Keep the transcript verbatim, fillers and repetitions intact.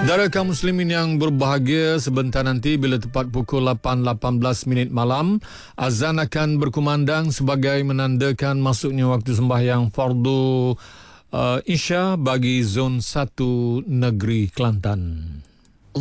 Saudara kaum muslimin yang berbahagia, sebentar nanti bila tepat pukul lapan lapan belas minit malam, azan akan berkumandang sebagai menandakan masuknya waktu sembahyang fardu uh, Isya bagi zon satu negeri Kelantan.